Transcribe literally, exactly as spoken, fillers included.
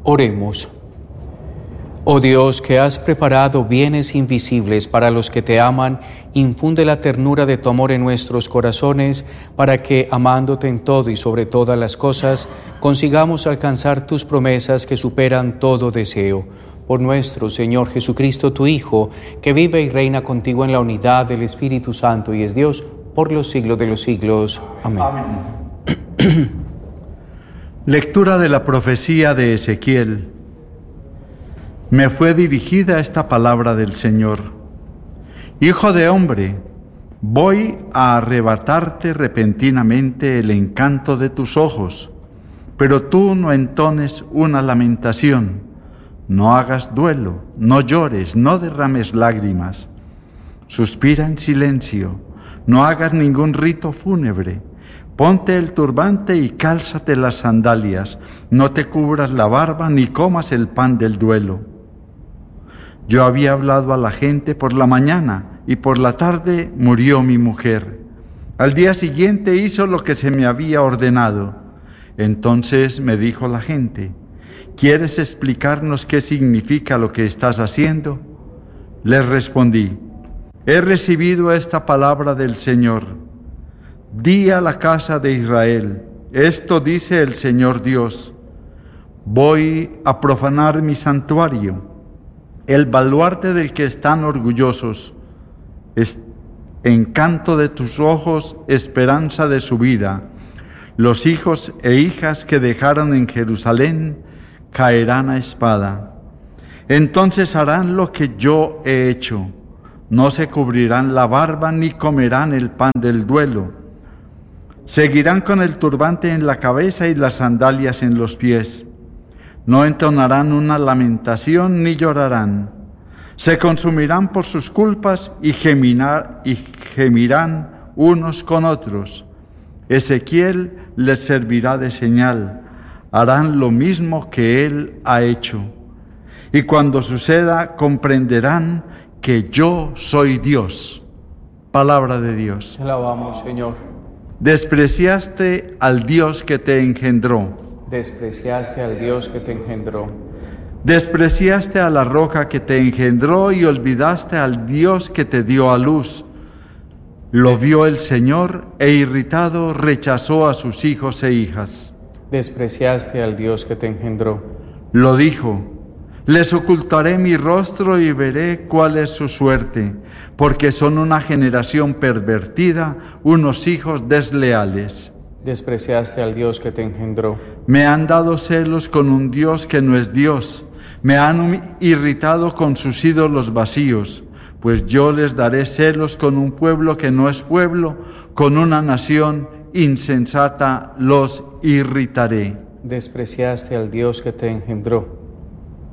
Oremos. Oh Dios, que has preparado bienes invisibles para los que te aman, infunde la ternura de tu amor en nuestros corazones, para que, amándote en todo y sobre todas las cosas, consigamos alcanzar tus promesas que superan todo deseo. Por nuestro Señor Jesucristo, tu Hijo, que vive y reina contigo en la unidad del Espíritu Santo y es Dios, por los siglos de los siglos. Amén. Amén. Lectura de la profecía de Ezequiel. Me fue dirigida esta palabra del Señor. Hijo de hombre, voy a arrebatarte repentinamente el encanto de tus ojos, pero tú no entones una lamentación, no hagas duelo, no llores, no derrames lágrimas. Suspira en silencio, no hagas ningún rito fúnebre. Ponte el turbante y cálzate las sandalias, no te cubras la barba ni comas el pan del duelo. Yo había hablado a la gente por la mañana y por la tarde murió mi mujer. Al día siguiente hizo lo que se me había ordenado. Entonces me dijo la gente, ¿quieres explicarnos qué significa lo que estás haciendo? Les respondí, he recibido esta palabra del Señor. Di a la casa de Israel, esto dice el Señor Dios, voy a profanar mi santuario, el baluarte del que están orgullosos, es encanto de tus ojos, esperanza de su vida. Los hijos e hijas que dejaron en Jerusalén caerán a espada. Entonces harán lo que yo he hecho, no se cubrirán la barba ni comerán el pan del duelo. Seguirán con el turbante en la cabeza y las sandalias en los pies. No entonarán una lamentación ni llorarán. Se consumirán por sus culpas y, geminar, y gemirán unos con otros. Ezequiel les servirá de señal. Harán lo mismo que él ha hecho. Y cuando suceda, comprenderán que yo soy Dios. Palabra de Dios. Te alabamos, Señor. Despreciaste al Dios que te engendró. Despreciaste al Dios que te engendró. Despreciaste a la roca que te engendró y olvidaste al Dios que te dio a luz. Lo vio el Señor e irritado rechazó a sus hijos e hijas. Despreciaste al Dios que te engendró. Lo dijo, les ocultaré mi rostro y veré cuál es su suerte, porque son una generación pervertida, unos hijos desleales. Despreciaste al Dios que te engendró. Me han dado celos con un Dios que no es Dios. Me han irritado con sus ídolos vacíos. Pues yo les daré celos con un pueblo que no es pueblo, con una nación insensata los irritaré. Despreciaste al Dios que te engendró.